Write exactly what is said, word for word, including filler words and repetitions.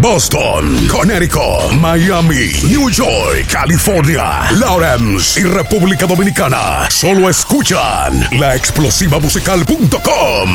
Boston, Connecticut, Miami, New York, California, Lawrence y República Dominicana. Solo escuchan la explosiva musical punto com.